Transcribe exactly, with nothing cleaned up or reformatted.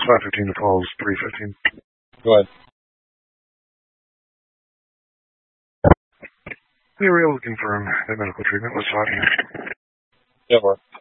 five fifteen to Paul's three fifteen. Go ahead. We were able to confirm that medical treatment was sought here. Yeah, Mark.